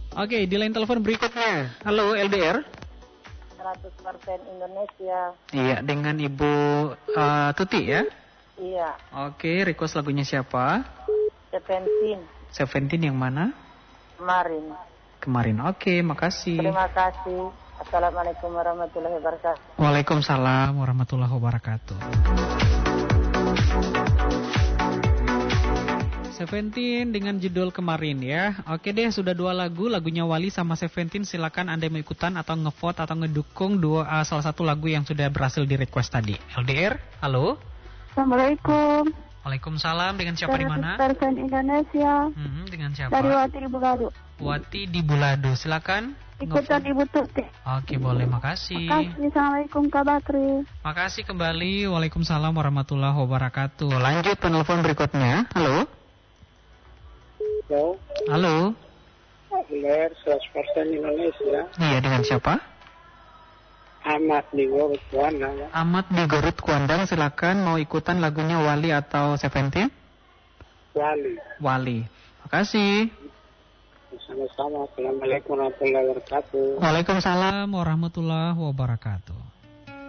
Oke, di line telepon berikutnya. Halo LDR. 100% Indonesia. Iya, dengan Ibu Tuti ya? Iya. Oke, request lagunya siapa? Seventeen yang mana? Kemarin. Oke, makasih. Terima kasih. Assalamualaikum warahmatullahi wabarakatuh. Waalaikumsalam warahmatullahi wabarakatuh. Seventeen dengan judul Kemarin ya. Oke deh, sudah 2 lagu, lagunya Wali sama Seventeen. Silakan Anda mau ikutan atau ngevote atau ngedukung salah satu lagu yang sudah berhasil di request tadi. LDR, halo. Assalamualaikum. Waalaikumsalam, dengan siapa di mana? 100% Indonesia. Dengan siapa? Dari Wati di Bulado. Wati di Bulado, silakan. Ikutan Ibu Tuti. Oke, boleh, makasih. Makasih, Assalamualaikum Kak Bakri. Makasih kembali, Waalaikumsalam warahmatullahi wabarakatuh. Lanjut penelpon berikutnya, halo. Halo. LDR 100% Indonesia. Iya, dengan siapa? Ahmad di Garut Kuandang. Ahmad di Garut Kuandang, silakan. Mau ikutan lagunya Wali atau Seventeen? Wali. Makasih. Sama-sama. Assalamualaikum warahmatullahi wabarakatuh. Waalaikumsalam warahmatullahi wabarakatuh.